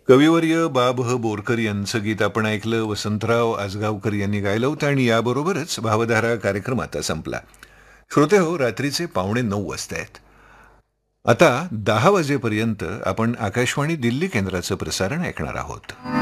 कविवर्य बाभ बोरकर यांचं गीत आपण ऐकलं. वसंतराव आजगावकर यांनी गायलं होतं आणि याबरोबरच भावधारा कार्यक्रम आता संपला. श्रोते हो, रात्रीचे 8:45 वाजता आहेत. आता 10 वाजेपर्यंत आपण आकाशवाणी दिल्ली केंद्राचं प्रसारण ऐकणार आहोत.